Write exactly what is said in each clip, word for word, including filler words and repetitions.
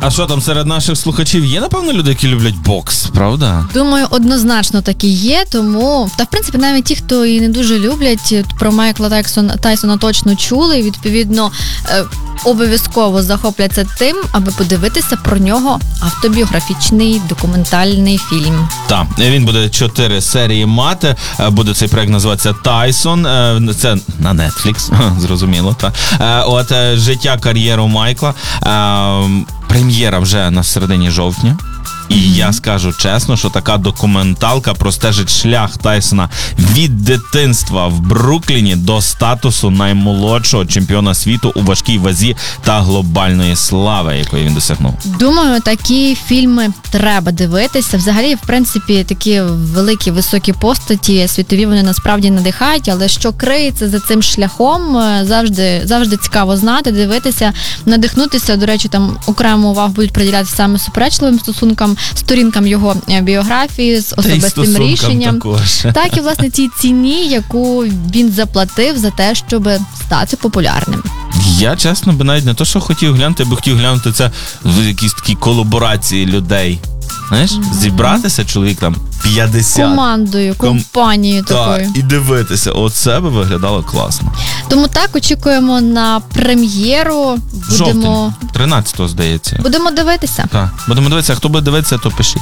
А що там серед наших слухачів є, напевно, люди, які люблять бокс, правда? Думаю, однозначно такі є, тому... Та, в принципі, навіть ті, хто і не дуже люблять, про Майкла Тайсона, Тайсона точно чули, і, відповідно, е, обов'язково захопляться тим, аби подивитися про нього автобіографічний документальний фільм. Так, він буде чотири серії мати, буде цей проект називатися «Тайсон», це на Netflix, зрозуміло, так. От, життя, кар'єру Майкла, прем'єра вже на середині жовтня. І mm-hmm. я скажу чесно, що така документалка простежить шлях Тайсона від дитинства в Брукліні до статусу наймолодшого чемпіона світу у важкій вазі та глобальної слави, якої він досягнув. Думаю, такі фільми треба дивитися. Взагалі, в принципі, такі великі, високі постаті, світові, вони насправді надихають, але що криється за цим шляхом, завжди, завжди цікаво знати, дивитися, надихнутися. До речі, там окрему увагу будуть приділяти саме суперечливим стосункам, сторінкам його біографії з особистим рішенням. Також. Так, і, власне, цій ціні, яку він заплатив за те, щоб стати популярним. Я, чесно, би навіть не то, що хотів глянути, я би хотів глянути це в якісь такі колаборації людей. Знаєш, mm-hmm. зібратися, чоловік там п'ятдесят. Командою, компанією Ком... такою. Так, і дивитися. Оце би виглядало класно. Тому так, очікуємо на прем'єру. Будемо... Жовтень, тринадцятого, здається. Будемо дивитися. Так, будемо дивитися. Хто буде дивитися, то пишіть.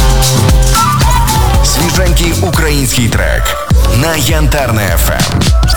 Свіженький український трек на Янтарне еф ем.